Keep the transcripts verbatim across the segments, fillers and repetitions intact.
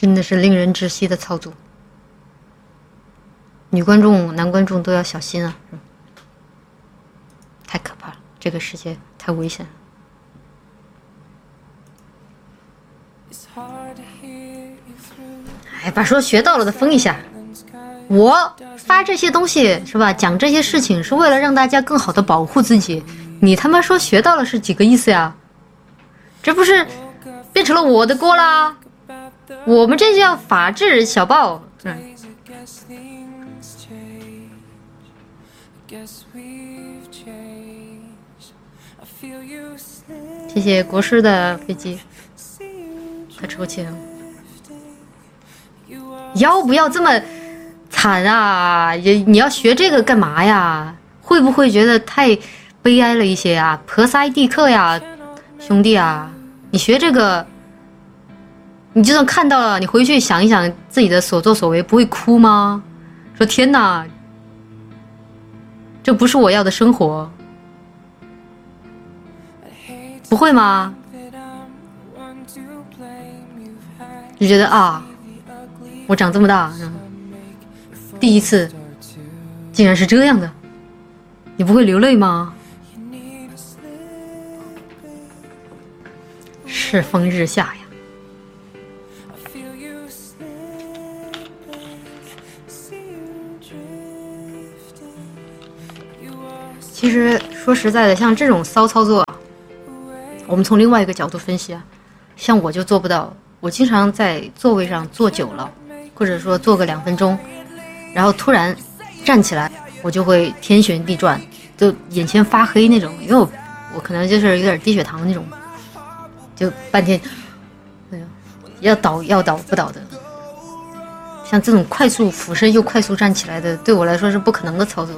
真的是令人窒息的操作。女观众、男观众都要小心啊！太可怕了，这个世界太危险了。哎，把说学到了的封一下。我发这些东西是吧？讲这些事情是为了让大家更好的保护自己。你他妈说学到了是几个意思呀？这不是变成了我的锅啦？我们这叫法治小报。嗯。谢谢国师的飞机，他抽签。要不要这么惨啊？你要学这个干嘛呀？会不会觉得太悲哀了一些啊？婆塞蒂克呀，兄弟啊，你学这个，你就算看到了，你回去想一想自己的所作所为，不会哭吗？说天哪，这不是我要的生活，不会吗？就觉得啊，我长这么大，第一次竟然是这样的，你不会流泪吗？世风日下呀。其实说实在的，像这种骚操作，我们从另外一个角度分析啊，像我就做不到。我经常在座位上坐久了，或者说坐个两分钟，然后突然站起来，我就会天旋地转，就眼前发黑那种，因为我我可能就是有点低血糖那种，就半天，哎呀，要倒要倒不倒的。像这种快速俯身又快速站起来的，对我来说是不可能的操作。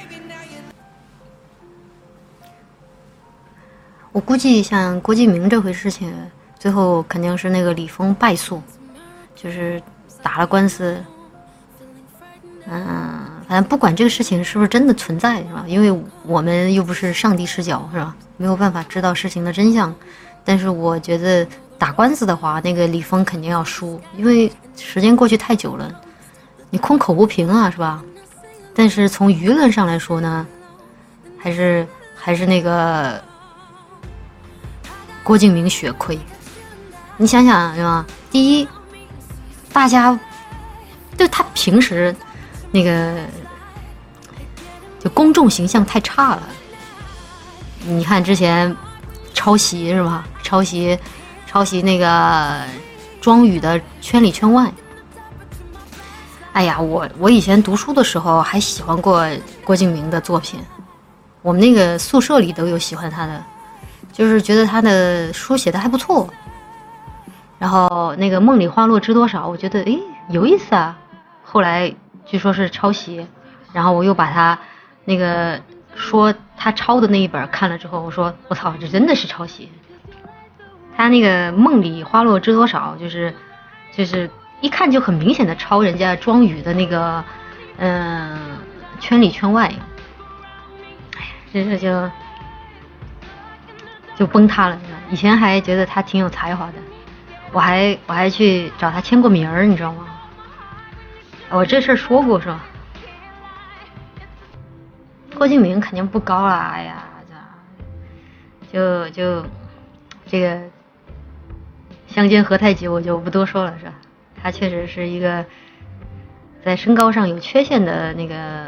我估计像郭敬明这回事情，最后肯定是那个李峰败诉，就是打了官司。嗯，反正不管这个事情是不是真的存在，是吧？因为我们又不是上帝视角，是吧？没有办法知道事情的真相。但是我觉得打官司的话，那个李峰肯定要输，因为时间过去太久了，你空口无凭啊，是吧？但是从舆论上来说呢，还是还是那个郭敬明血亏。你想想是吧？第一，大家对他平时那个就公众形象太差了。你看之前抄袭是吧？抄袭抄袭那个庄宇的《圈里圈外》。哎呀，我我以前读书的时候还喜欢过郭敬明的作品，我们那个宿舍里都有喜欢他的，就是觉得他的书写的还不错。然后那个梦里花落知多少，我觉得诶有意思啊。后来据说是抄袭，然后我又把他那个说他抄的那一本看了之后，我说我操，这真的是抄袭。他那个梦里花落知多少，就是就是一看就很明显的抄人家庄宇的那个嗯、呃、圈里圈外。哎呀，这这就就崩塌了。以前还觉得他挺有才华的，我还我还去找他签过名儿，你知道吗？我这事儿说过是吧？郭敬明肯定不高啦，哎呀，就就这个相煎何太急，我就不多说了，是吧？他确实是一个在身高上有缺陷的那个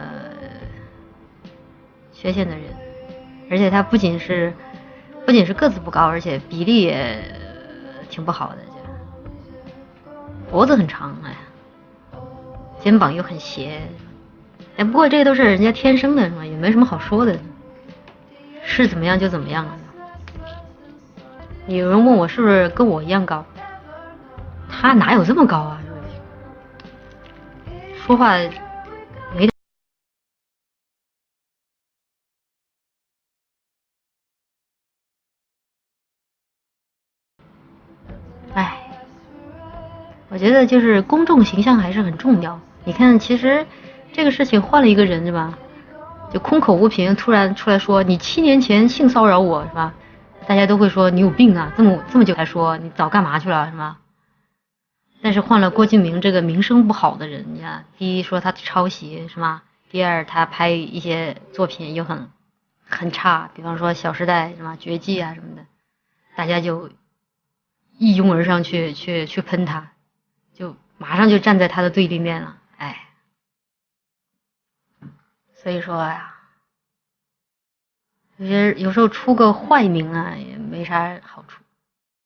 缺陷的人，而且他不仅是不仅是个子不高，而且比例也挺不好的，脖子很长，哎，肩膀又很斜，哎，不过这都是人家天生的，是吧？也没什么好说的，是怎么样就怎么样。有人问我是不是跟我一样高，他哪有这么高啊？说话没。哎，我觉得就是公众形象还是很重要。你看，其实这个事情换了一个人是吧，就空口无凭，突然出来说你七年前性骚扰我是吧，大家都会说你有病啊，这么这么久才说，你早干嘛去了是吧？ 但是换了郭敬明这个名声不好的人家，第一说他抄袭是吧？第二他拍一些作品又很很差，比方说《小时代》什么《绝技》啊什么的，大家就一拥而上去去去喷他，就马上就站在他的对立面了。哎，所以说呀，有些有时候出个坏名啊也没啥好处。